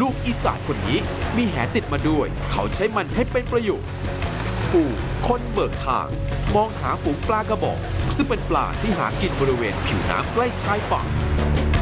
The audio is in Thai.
ลูกอีสานคนนี้มีแหติดมาด้วยเขาใช้มันให้เป็นประโยชน์ปู่คนเบิกทางมองหาฝูงปลากระบอกซึ่งเป็นปลาที่หากินบริเวณผิวน้ำใกล้ชายฝั่ง